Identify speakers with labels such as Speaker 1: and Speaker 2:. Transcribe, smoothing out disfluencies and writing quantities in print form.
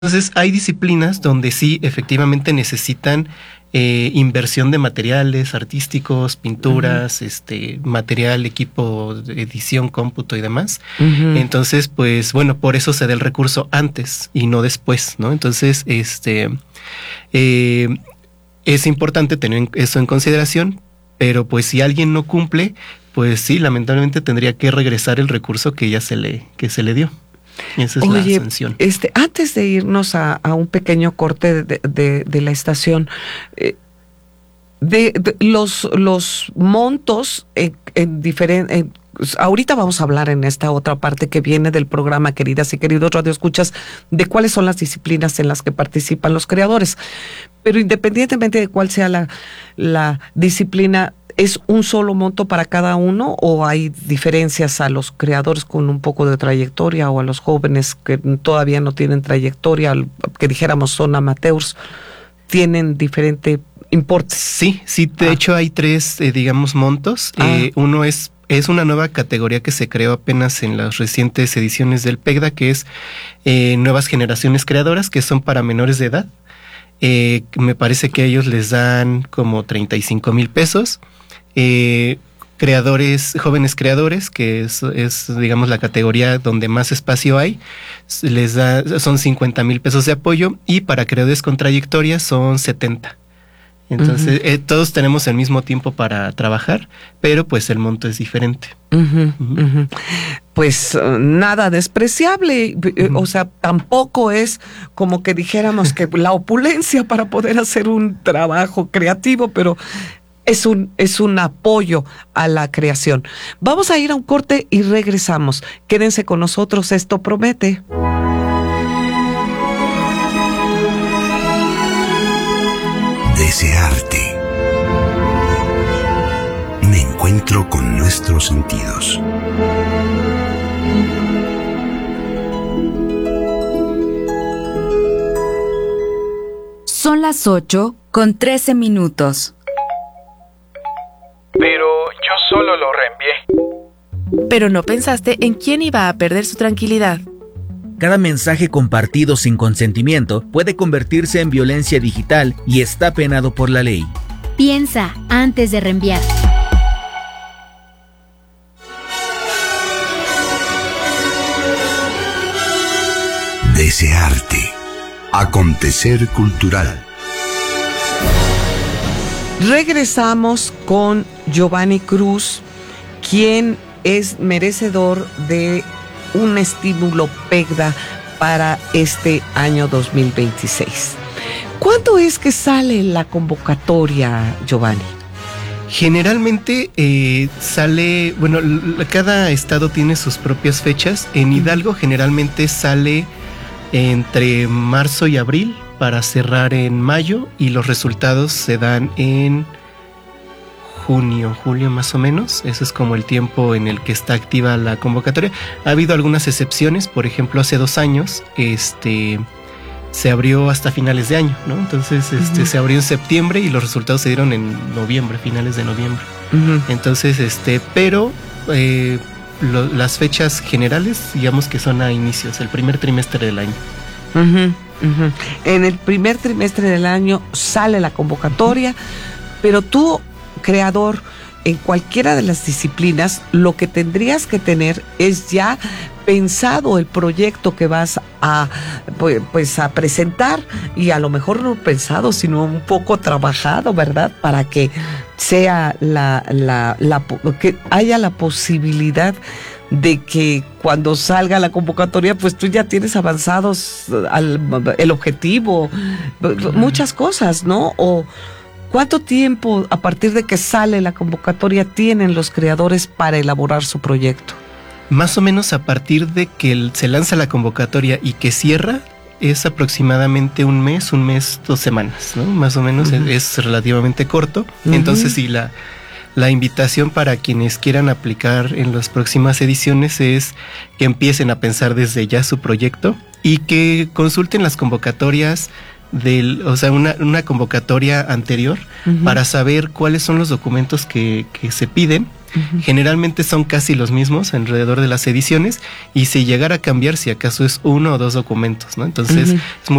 Speaker 1: Entonces hay disciplinas donde sí efectivamente necesitan inversión de materiales artísticos, pinturas, material, equipo de edición, cómputo y demás. Entonces, pues bueno, por eso se da el recurso antes y no después, ¿no? Entonces, es importante tener eso en consideración, pero pues si alguien no cumple, pues sí, lamentablemente tendría que regresar el recurso que ya se le dio. Esa es la sanción.
Speaker 2: Antes de irnos a un pequeño corte de la estación, los montos en diferentes... Ahorita vamos a hablar en esta otra parte que viene del programa, queridas y queridos radioescuchas, de cuáles son las disciplinas en las que participan los creadores. Pero independientemente de cuál sea la disciplina, ¿es un solo monto para cada uno o hay diferencias a los creadores con un poco de trayectoria o a los jóvenes que todavía no tienen trayectoria, que dijéramos son amateurs, tienen diferente importe?
Speaker 1: Sí, de hecho hay tres, montos. Uno es una nueva categoría que se creó apenas en las recientes ediciones del PECDA, que es Nuevas Generaciones Creadoras, que son para menores de edad. Me parece que a ellos les dan como 35,000 pesos. Jóvenes creadores, que es digamos la categoría donde más espacio hay, son 50,000 pesos de apoyo, y para creadores con trayectoria son 70. Entonces, todos tenemos el mismo tiempo para trabajar, pero pues el monto es diferente.
Speaker 2: Pues nada despreciable, o sea, tampoco es como que dijéramos que la opulencia para poder hacer un trabajo creativo, pero es un apoyo a la creación. Vamos a ir a un corte y regresamos. Quédense con nosotros, esto promete.
Speaker 3: Desearte. Un encuentro con nuestros sentidos.
Speaker 4: Son las 8:13.
Speaker 5: Pero yo solo lo reenvié.
Speaker 6: Pero no pensaste en quién iba a perder su tranquilidad.
Speaker 7: Cada mensaje compartido sin consentimiento puede convertirse en violencia digital y está penado por la ley.
Speaker 8: Piensa antes de reenviar.
Speaker 3: Desearte. Acontecer cultural.
Speaker 2: Regresamos con Giovanni Cruz, quien es merecedor de un estímulo PECDA para este año 2026. ¿Cuándo es que sale la convocatoria, Giovanni?
Speaker 1: Generalmente sale, cada estado tiene sus propias fechas. En Hidalgo generalmente sale entre marzo y abril para cerrar en mayo, y los resultados se dan en julio más o menos. Ese es como el tiempo en el que está activa la convocatoria. Ha habido algunas excepciones, por ejemplo, hace 2 años se abrió hasta finales de año, ¿no? Entonces se abrió en septiembre y los resultados se dieron en noviembre, finales de noviembre. Entonces, pero las fechas generales, digamos que son a inicios, el primer trimestre del año.
Speaker 2: En el primer trimestre del año sale la convocatoria, pero tú, creador, en cualquiera de las disciplinas, lo que tendrías que tener es ya pensado el proyecto que vas a presentar, y a lo mejor no pensado, sino un poco trabajado, ¿verdad? Para que sea que haya la posibilidad de que cuando salga la convocatoria, pues tú ya tienes avanzados el objetivo, muchas cosas, ¿no? O ¿cuánto tiempo a partir de que sale la convocatoria tienen los creadores para elaborar su proyecto?
Speaker 1: Más o menos a partir de que se lanza la convocatoria y que cierra, es aproximadamente un mes, 2 semanas, ¿no? Más o menos es relativamente corto. Entonces, sí, la invitación para quienes quieran aplicar en las próximas ediciones es que empiecen a pensar desde ya su proyecto y que consulten las convocatorias una convocatoria anterior para saber cuáles son los documentos que se piden Generalmente son casi los mismos alrededor de las ediciones, y si llegara a cambiar, si acaso es 1 o 2 documentos, ¿no? Entonces es muy